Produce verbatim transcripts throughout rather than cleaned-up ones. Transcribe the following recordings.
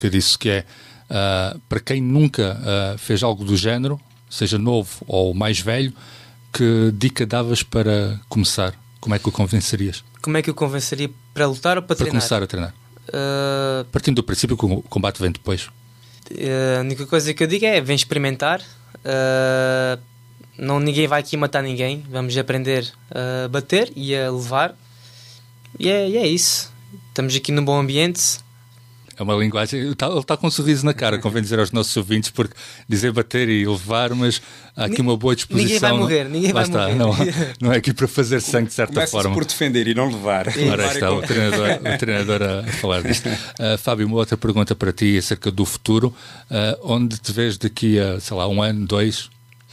que disse que é, uh, para quem nunca uh, fez algo do género, seja novo ou mais velho, que dica davas para começar? Como é que o convencerias? Como é que eu convenceria para lutar ou para, para treinar? Para começar a treinar. Uh... Partindo do princípio que o combate vem depois. Uh, a única coisa que eu digo é, vem experimentar. Uh... Não, ninguém vai aqui matar ninguém. Vamos aprender a bater e a levar. E é, e é isso. Estamos aqui num bom ambiente. É uma linguagem... Ele está, ele está com um sorriso na cara, convém dizer aos nossos ouvintes, porque dizer bater e levar, mas há aqui uma boa disposição. Ninguém vai morrer, ninguém vai está, morrer. Não, não é aqui para fazer sangue de certa Começa-se forma. por defender e não levar. Ora, está o treinador, o treinador a, a falar disto. Uh, Fábio, uma outra pergunta para ti acerca do futuro. Uh, onde te vês daqui a, sei lá, um ano, dois,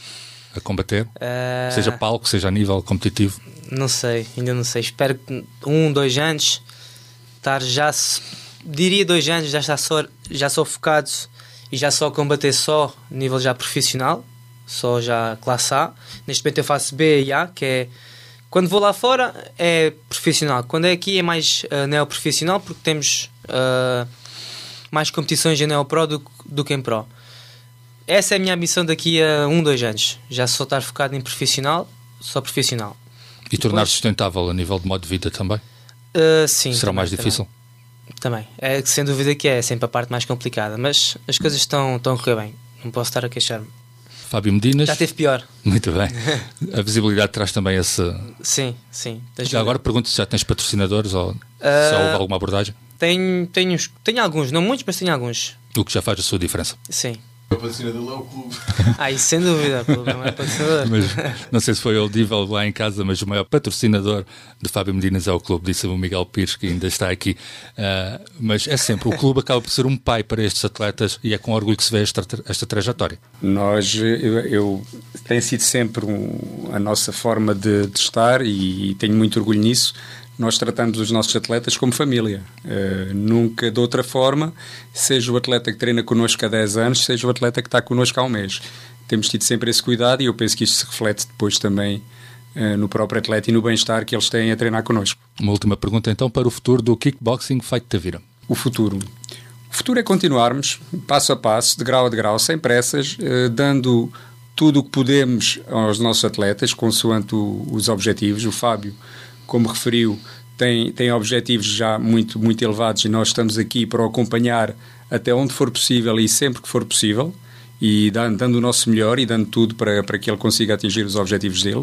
a combater? Uh... Seja palco, seja a nível competitivo? Não sei, ainda não sei. Espero que um, dois anos estar já... Diria dois anos, já está só, já só focado e já só combater só nível já profissional, só já classe A. Neste momento eu faço B e A, que é quando vou lá fora é profissional, quando é aqui é mais uh, neoprofissional, porque temos uh, mais competições em Neopro do, do que em Pro. Essa é a minha ambição daqui a um, dois anos, já só estar focado em profissional, só profissional. E Depois, tornar sustentável a nível de modo de vida também? Uh, sim. Será também, mais difícil? Também. Também, é, sem dúvida que é, é sempre a parte mais complicada, mas as coisas estão, estão a correr bem, não posso estar a queixar-me. Fábio Medinas. Já teve pior. Muito bem. A visibilidade traz também esse... Sim, sim. Já agora pergunto se já tens patrocinadores ou uh, se houve alguma abordagem? Tenho, tenho, tenho alguns, não muitos, mas tenho alguns. O que já faz a sua diferença. Sim. O patrocinador é o clube. Ah, isso sem dúvida, o clube não é patrocinador. Mas, não sei se foi audível lá em casa, mas o maior patrocinador de Fábio Medinas é o clube, disse o Miguel Pires, que ainda está aqui. Uh, mas é sempre, o clube acaba por ser um pai para estes atletas e é com orgulho que se vê esta, esta trajetória. Nós, eu, eu tem sido sempre um, a nossa forma de, de estar e, e tenho muito orgulho nisso. Nós tratamos os nossos atletas como família, uh, nunca de outra forma, seja o atleta que treina connosco há dez anos, seja o atleta que está connosco há um mês. Temos tido sempre esse cuidado e eu penso que isto se reflete depois também uh, no próprio atleta e no bem-estar que eles têm a treinar connosco. Uma última pergunta então para o futuro do Kickboxing Fight Tavira. O futuro. O futuro é continuarmos, passo a passo, de grau a degrau, sem pressas, uh, dando tudo o que podemos aos nossos atletas, consoante o, os objetivos. O Fábio, como referiu, tem, tem objetivos já muito, muito elevados e nós estamos aqui para o acompanhar até onde for possível e sempre que for possível e dando, dando o nosso melhor e dando tudo para, para que ele consiga atingir os objetivos dele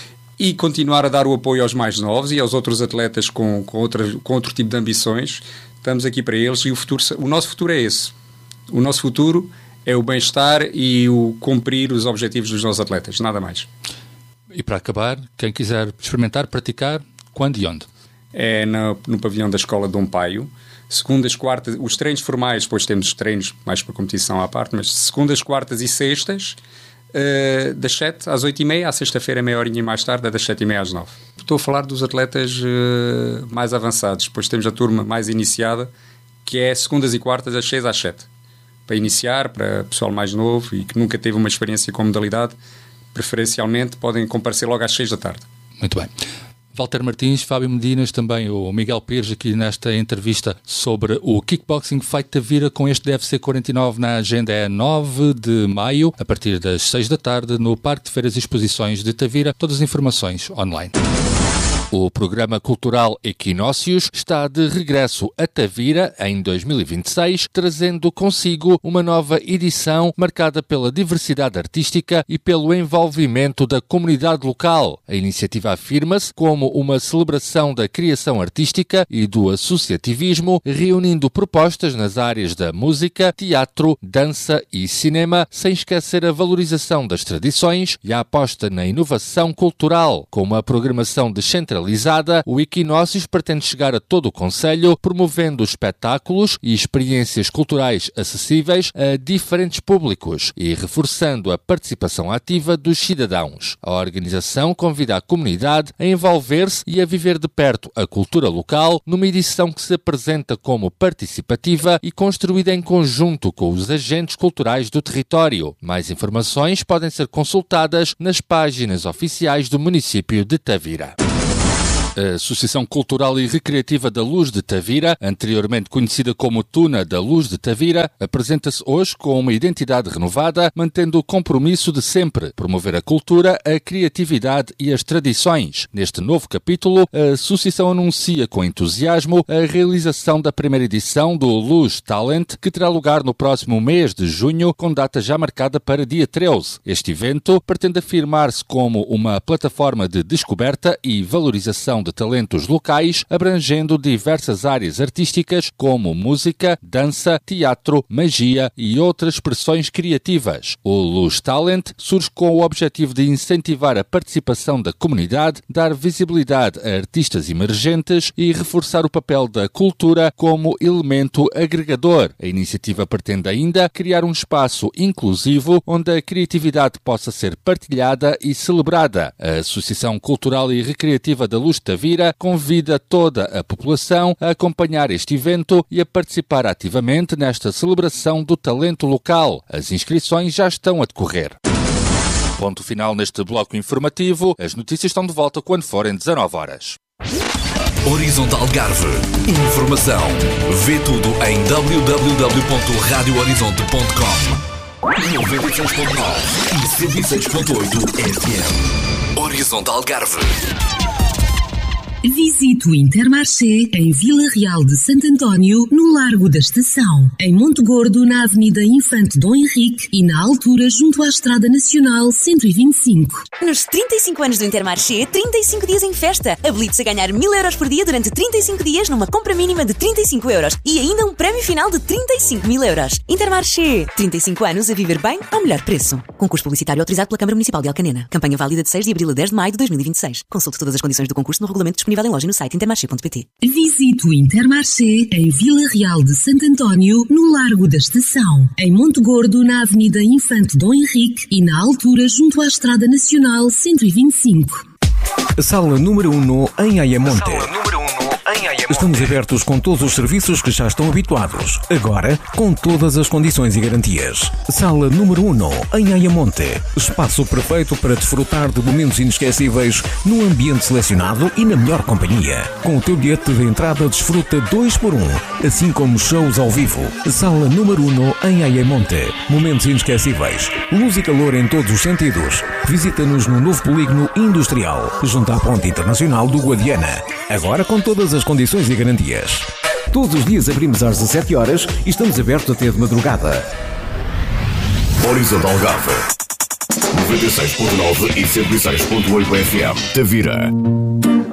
e continuar a dar o apoio aos mais novos e aos outros atletas com, com, outra, com outro tipo de ambições. Estamos aqui para eles e o, futuro, o nosso futuro é esse. O nosso futuro é o bem-estar e o cumprir os objetivos dos nossos atletas, nada mais. E para acabar, quem quiser experimentar, praticar, quando e onde? É no, no pavilhão da Escola Dom Paio. Segundas, quartas, os treinos formais, depois temos treinos mais para competição à parte, mas segundas, quartas e sextas, uh, das sete às oito e meia, à sexta-feira meia horinha mais tarde, é das sete e meia às nove. Estou a falar dos atletas uh, mais avançados, depois temos a turma mais iniciada, que é segundas e quartas, das seis às sete. Para iniciar, para pessoal mais novo e que nunca teve uma experiência com modalidade, preferencialmente podem comparecer logo às seis da tarde. Muito bem. Walter Martins, Fábio Medinas, também o Miguel Pires aqui nesta entrevista sobre o Kickboxing Fight Tavira com este D F C quarenta e nove na agenda. É nove de maio, a partir das seis da tarde, no Parque de Feiras e Exposições de Tavira. Todas as informações online. O programa cultural Equinócios está de regresso a Tavira em dois mil e vinte e seis, trazendo consigo uma nova edição marcada pela diversidade artística e pelo envolvimento da comunidade local. A iniciativa afirma-se como uma celebração da criação artística e do associativismo, reunindo propostas nas áreas da música, teatro, dança e cinema, sem esquecer a valorização das tradições e a aposta na inovação cultural. Com uma programação descentralizada, o Equinócios pretende chegar a todo o concelho, promovendo espetáculos e experiências culturais acessíveis a diferentes públicos e reforçando a participação ativa dos cidadãos. A organização convida a comunidade a envolver-se e a viver de perto a cultura local, numa edição que se apresenta como participativa e construída em conjunto com os agentes culturais do território. Mais informações podem ser consultadas nas páginas oficiais do município de Tavira. A Associação Cultural e Recreativa da Luz de Tavira, anteriormente conhecida como Tuna da Luz de Tavira, apresenta-se hoje com uma identidade renovada, mantendo o compromisso de sempre promover a cultura, a criatividade e as tradições. Neste novo capítulo, a Associação anuncia com entusiasmo a realização da primeira edição do Luz Talent, que terá lugar no próximo mês de junho, com data já marcada para dia treze. Este evento pretende afirmar-se como uma plataforma de descoberta e valorização de talentos locais, abrangendo diversas áreas artísticas como música, dança, teatro, magia e outras expressões criativas. O Luz Talent surge com o objetivo de incentivar a participação da comunidade, dar visibilidade a artistas emergentes e reforçar o papel da cultura como elemento agregador. A iniciativa pretende ainda criar um espaço inclusivo onde a criatividade possa ser partilhada e celebrada. A Associação Cultural e Recreativa da Luz de Tavira convida toda a população a acompanhar este evento e a participar ativamente nesta celebração do talento local. As inscrições já estão a decorrer. Ponto final neste bloco informativo. As notícias estão de volta quando forem dezanove horas. Horizonte Algarve. Informação. Vê tudo em w w w ponto radio horizonte ponto com. noventa e seis ponto nove e cento e seis ponto oito F M. Horizonte Algarve. Visite o Intermarché em Vila Real de Santo António, no Largo da Estação. Em Monte Gordo, na Avenida Infante Dom Henrique e na altura junto à Estrada Nacional cento e vinte e cinco. Nos trinta e cinco anos do Intermarché, trinta e cinco dias em festa. Habilite-se a ganhar mil euros por dia durante trinta e cinco dias numa compra mínima de trinta e cinco euros e ainda um prémio final de trinta e cinco mil euros. Intermarché. trinta e cinco anos a viver bem ao melhor preço. Concurso publicitário autorizado pela Câmara Municipal de Alcanena. Campanha válida de seis de abril a dez de maio de dois mil e vinte e seis. Consulte todas as condições do concurso no regulamento disponível em loja no site intermarché ponto pt. Visite o Intermarché em Vila Real de Santo António, no Largo da Estação. Em Monte Gordo, na Avenida Infante Dom Henrique e na altura junto à Estrada Nacional cento e vinte e cinco. Sala número um em Ayamonte. Sala número um em Ayamonte. Estamos abertos com todos os serviços que já estão habituados. Agora, com todas as condições e garantias. Sala número um em Ayamonte. Espaço perfeito para desfrutar de momentos inesquecíveis num ambiente selecionado e na melhor companhia. Com o teu bilhete de entrada desfruta dois por um, assim como shows ao vivo. Sala número um em Ayamonte. Momentos inesquecíveis. Luz e calor em todos os sentidos. Visita-nos no novo polígono industrial, junto à Ponte Internacional do Guadiana. Agora com todas as condições e garantias. Todos os dias abrimos às dezassete horas e estamos abertos até de madrugada. Horizonte Algarve. noventa e seis ponto nove e cento e seis ponto oito F M. Tavira.